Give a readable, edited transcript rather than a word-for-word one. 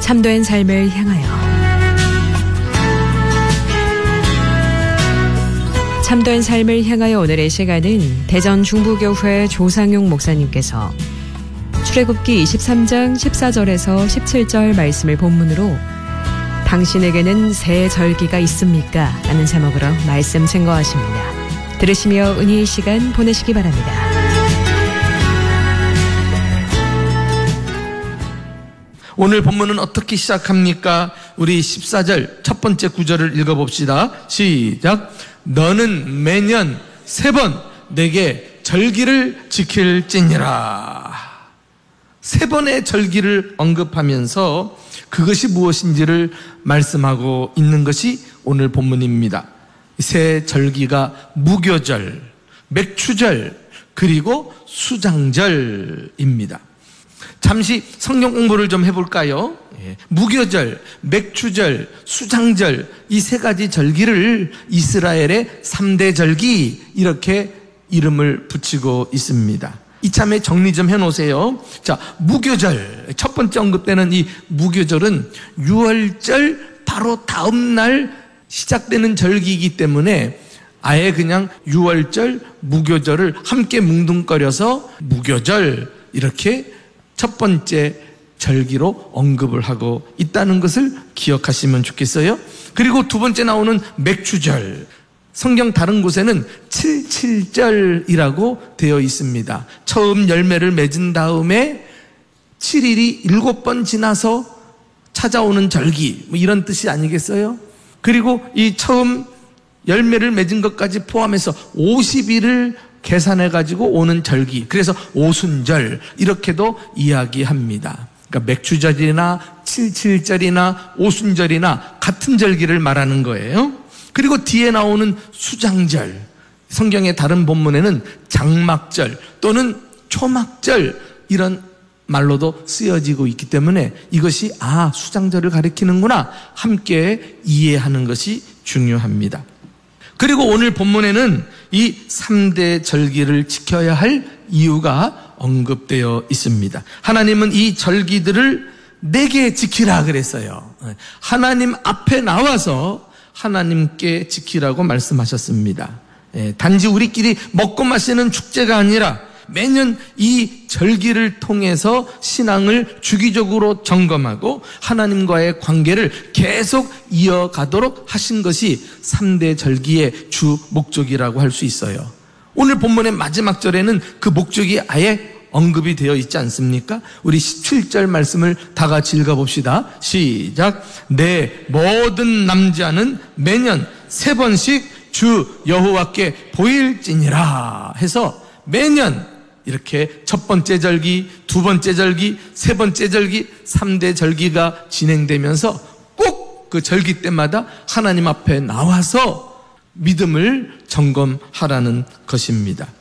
참된 삶을 향하여 참된 삶을 향하여 오늘의 시간은 대전 중부교회 조상용 목사님께서 출애굽기 23장 14절에서 17절 말씀을 본문으로 당신에게는 새 절기가 있습니까? 라는 제목으로 말씀 증거하십니다. 들으시며 은혜의 시간 보내시기 바랍니다. 오늘 본문은 어떻게 시작합니까? 우리 14절 첫 번째 구절을 읽어봅시다. 시작. 너는 매년 3번 내게 절기를 지킬지니라. 3번의 절기를 언급하면서 그것이 무엇인지를 말씀하고 있는 것이 오늘 본문입니다. 새 절기가 무교절, 맥추절, 그리고 수장절입니다. 잠시 성경 공부를 좀 해볼까요? 무교절, 맥추절, 수장절, 이 3가지 절기를 이스라엘의 3대 절기 이렇게 이름을 붙이고 있습니다. 이참에 정리 좀 해놓으세요. 자, 무교절, 첫 번째 언급되는 이 무교절은 6월절 바로 다음 날 시작되는 절기이기 때문에 아예 그냥 6월절, 무교절을 함께 뭉뚱거려서 무교절 이렇게 첫 번째 절기로 언급을 하고 있다는 것을 기억하시면 좋겠어요. 그리고 두 번째 나오는 맥추절, 성경 다른 곳에는 77절이라고 되어 있습니다. 처음 열매를 맺은 다음에 7일이 7번 지나서 찾아오는 절기, 뭐 이런 뜻이 아니겠어요? 그리고 이 처음 열매를 맺은 것까지 포함해서 50일을 계산해가지고 오는 절기, 그래서 오순절 이렇게도 이야기합니다. 그러니까 맥추절이나 77절이나 오순절이나 같은 절기를 말하는 거예요. 그리고 뒤에 나오는 수장절, 성경의 다른 본문에는 장막절 또는 초막절 이런 말로도 쓰여지고 있기 때문에 이것이 수장절을 가리키는구나 함께 이해하는 것이 중요합니다. 그리고 오늘 본문에는 이 3대 절기를 지켜야 할 이유가 언급되어 있습니다. 하나님은 이 절기들을 내게 지키라 그랬어요. 하나님 앞에 나와서 하나님께 지키라고 말씀하셨습니다. 단지 우리끼리 먹고 마시는 축제가 아니라 매년 이 절기를 통해서 신앙을 주기적으로 점검하고 하나님과의 관계를 계속 이어가도록 하신 것이 3대 절기의 주 목적이라고 할 수 있어요. 오늘 본문의 마지막 절에는 그 목적이 아예 언급이 되어 있지 않습니까? 우리 17절 말씀을 다 같이 읽어봅시다. 시작. 내 모든 남자는 매년 3번씩 주 여호와께 보일지니라 해서 매년 이렇게 첫 번째 절기, 두 번째 절기, 세 번째 절기, 3대 절기가 진행되면서 꼭 그 절기 때마다 하나님 앞에 나와서 믿음을 점검하라는 것입니다.